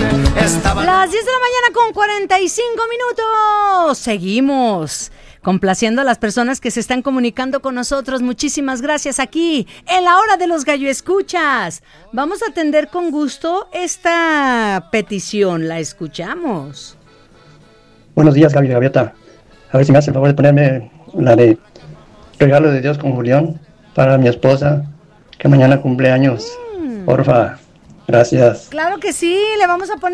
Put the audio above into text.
Las 10 de la mañana con 45 minutos. Seguimos complaciendo a las personas que se están comunicando con nosotros. Muchísimas gracias aquí en la hora de los gallo escuchas. Vamos a atender con gusto esta petición. La escuchamos. Buenos días, Gaby Gaviota. A ver si me hace el favor de ponerme la de Regalo de Dios con Julián para mi esposa, que mañana cumple años. Porfa, gracias. Claro que sí, le vamos a poner